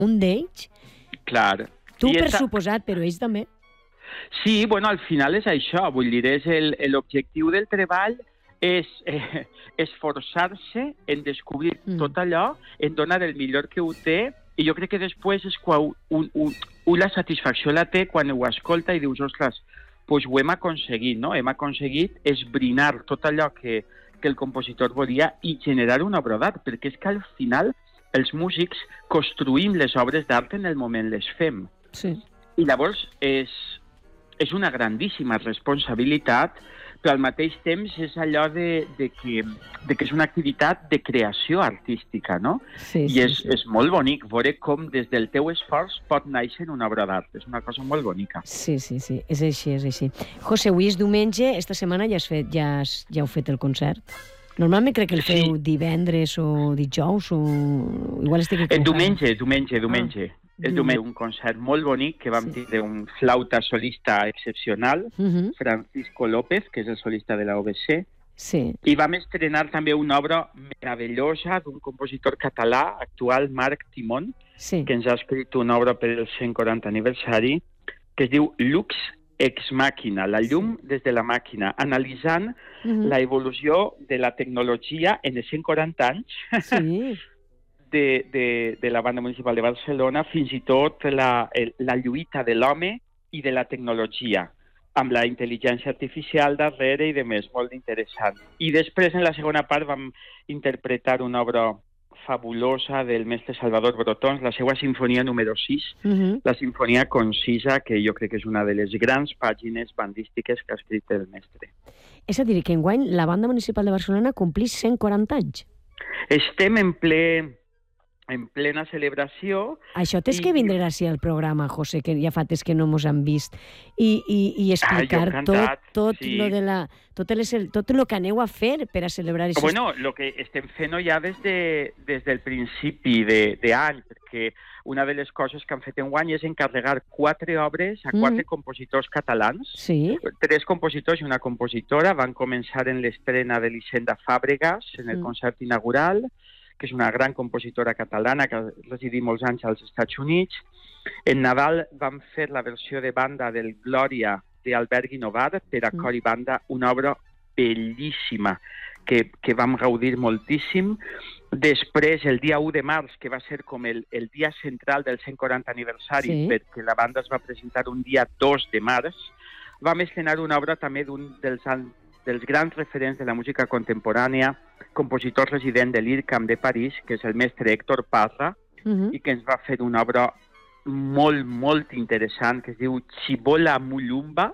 un d'ells. Clar. Tu per suposat, però ells també. Sí, bueno, al final és això. Vull dir, l'objectiu del treball és esforçar-se en descobrir tot allò, en donar el millor que ho té, i jo crec que després és quan la satisfacció la té quan ho escolta i dius, ostres, doncs ho hem aconseguit, no? Hem aconseguit esbrinar tot allò que el compositor volia i generar una obra d'art, perquè és que al final els músics construïm les obres d'art en el moment les fem. Sí. I llavors és una grandíssima responsabilitat, però al mateix temps és allò de que és una activitat de creació artística, no? Sí, I és molt bonic veure com des del teu esforç pot néixer una obra d'art. És una cosa molt bonica. Sí, és així. José, avui és diumenge, esta setmana ja heu fet el concert? Normalment crec que el feu divendres o dijous, o igual estic equivocada. Diumenge. És un concert molt bonic que vam tindre un flauta solista excepcional, Francisco López, que és el solista de la OBC, i vam estrenar també una obra meravellosa d'un compositor català actual, Marc Timón, que ens ha escrit una obra per el 140 aniversari, que es diu Lux Ex Machina, la llum des de la màquina, analitzant la evolució de la tecnologia en els 140 anys de la Banda Municipal de Barcelona, fins i tot la lluita de l'home i de la tecnologia, amb la intel·ligència artificial darrere i de més, molt interessant. I després, en la segona part, vam interpretar una obra fabulosa del mestre Salvador Brotons, la seva sinfonia número 6, la sinfonia concisa, que jo crec que és una de les grans pàgines bandístiques que ha escrit el mestre. És a dir, que enguany la Banda Municipal de Barcelona complís 140 anys. Estem en plena celebració. Això tens que vindre així al programa, José, que ja fa temps que no mos han vist, i explicar tot el que aneu a fer per a celebrar això. Bueno, el que estem fent ja des del principi d'any, perquè una de les coses que han fet enguany és encarregar 4 obres a 4 compositors catalans. 3 compositors i una compositora. Van començar en l'estrena de l'Hisenda Fàbregas, en el concert inaugural, que és una gran compositora catalana que ha residit molts anys als Estats Units. En Nadal vam fer la versió de banda del Glòria d'Albert Guinovar per a cor i banda, una obra bellíssima que vam gaudir moltíssim. Després, el dia 1 de març, que va ser com el dia central del 140 aniversari, perquè la banda es va presentar un dia 2 de març, vam estrenar una obra també d'un dels grans referents de la música contemporània, compositor resident de l'IRCAM de París, que és el mestre Héctor Parra, i que ens va fer una obra molt, molt interessant, que es diu Chibola Mulumba,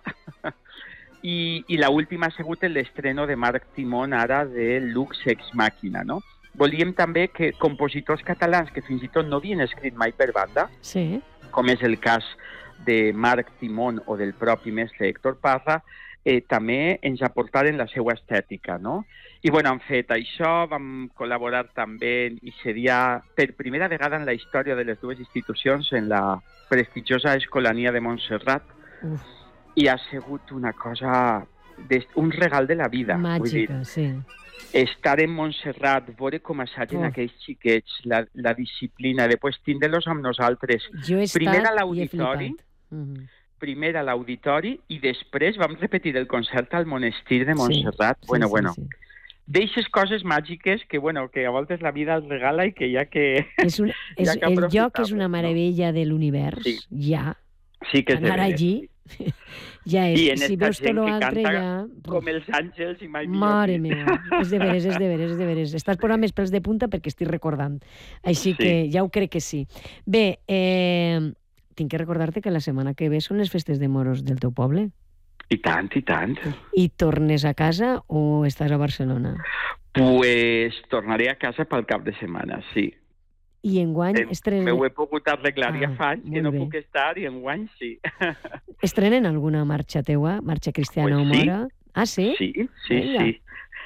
i l'última ha sigut l'estreno de Marc Timón, ara de Lux Ex Machina, no? Volíem també que compositors catalans que fins i tot no havien escrit mai per banda, com és el cas de Marc Timón o del propi mestre Héctor Parra, també ens aportaren la seva estètica, no? I, bueno, han fet això, vam col·laborar també, i seria per primera vegada en la història de les dues institucions, en la prestigiosa Escolania de Montserrat, i ha sigut una cosa, un regal de la vida. Màgica, sí. Estar en Montserrat, veure com assagen aquells xiquets, la disciplina, després tindre-los amb nosaltres. Jo he estat i he flipat. Primer a l'auditori i després vam repetir el concert al monestir de Montserrat. Bueno. D'eixes coses màgiques que a voltes la vida els regala i que ja que... El lloc és una meravella de l'univers, ja. Sí que és de anar allí, ja és. I en si veus tot l'altre, ja... com els àngels i mai millor. Mare meva, és de veres. Estàs posant més pèls de punta perquè estic recordant. Així que ja ho crec que sí. Bé, tinc que recordar-te que la setmana que ve són les festes de moros del teu poble. I tant. I tornes a casa o estàs a Barcelona? Pues tornaré a casa pel cap de setmana, sí. I enguany estrenen... M'ho he pogut arreglar ja fa anys que no puc estar i enguany sí. Estrenen alguna marxa teua? Marxa cristiana o mora? Ah, sí? Sí.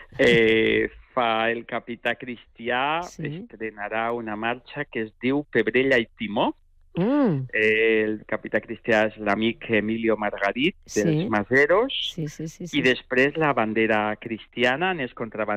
Fa el capità Cristià, estrenarà una marxa que es diu Pebrella i Timó. El capità Cristià és l'amic Emilio Margarit dels Maseros, i després la bandera cristiana, els contrabandistes